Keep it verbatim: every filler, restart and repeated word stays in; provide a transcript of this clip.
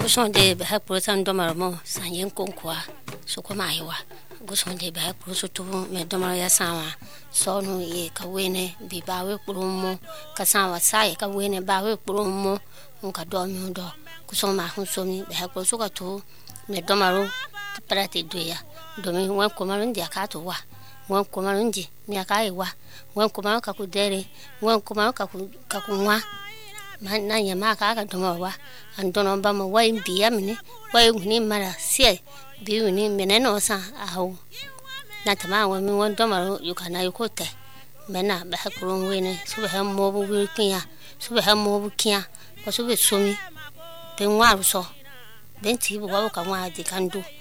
Gusonde be ha prosan domar mo sanyen konkwa so ko maiwa gusonde be ha proso to me domar ya sama so no ye ka wene bi bawe krumo ka sama sai ka wene bawe krumo nka do mi do guson ma hun so mi be ha proso ka to me domaro prate doya do mi wan ko maru ndia ka to wa wan ko maru ndi mi aka iwa wan ko maru ka ku dere wan ko maru ka ku ka ku nwa na ya ma ka ka domo wa andono ba mo wa imbi ya mini wa ni mara sie bi ni meneno sa ahu na tama wa mi won domo yu kana yu kote mena ba ha kurun wene su ba mo bu wi kiya su ba mo bu kiya ko su be somi be nwa so ben ti bu wa ka nwa di kandu